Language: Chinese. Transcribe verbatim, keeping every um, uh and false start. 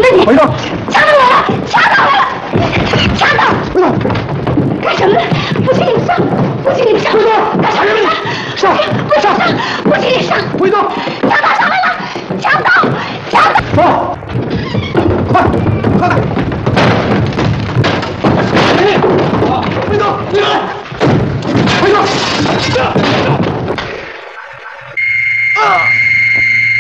你！ 回头！ 强盗来了！强盗来了！强盗！干什么呢？不请你上！不请你上！干什么呢？ 上！ 不请上！不请你上！ 回头！ 强盗上来了！